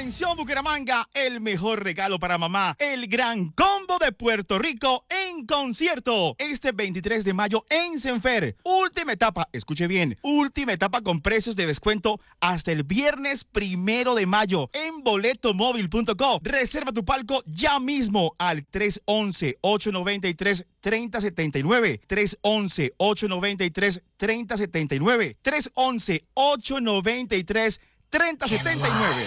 Atención Bucaramanga, el mejor regalo para mamá, el Gran Combo de Puerto Rico en concierto. Este 23 de mayo en Senfer. Última etapa, escuche bien, última etapa con precios de descuento hasta el viernes 1 de mayo en boletomóvil.co. Reserva tu palco ya mismo al 311-893-3079. 311-893-3079. 311-893-3079.